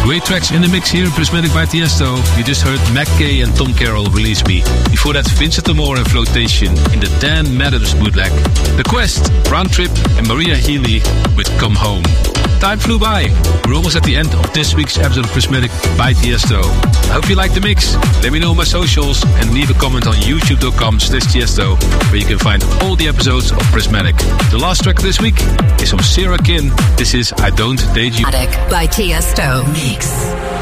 Great tracks in the mix here in Prismatic by Tiesto. You just heard Mac Kay and Tom Carroll Release Me. Before that, Vincent Amore and Flotation in the Dan Mathers bootleg. The Quest, Round Trip and Maria Healy with Come Home. Time flew by. We're almost at the end of this week's episode of Prismatic by Tiesto. I hope you liked the mix. Let me know on my socials and leave a comment on youtube.com/Tiesto, where you can find all the episodes of Prismatic. The last track of this week is from Sarah Kin. This is I Don't Date You. By Tiesto. Mix.